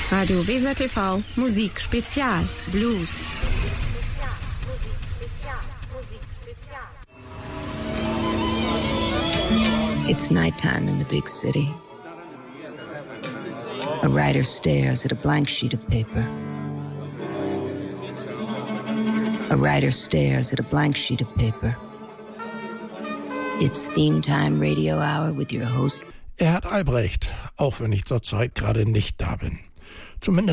Radio Weser TV, Musik Spezial, Blues. It's nighttime in the big city. A writer stares at a blank sheet of paper. A writer stares at a blank sheet of paper. It's Theme Time Radio Hour with your host. Erhard Albrecht, auch wenn ich zurzeit gerade nicht da bin. Zumindest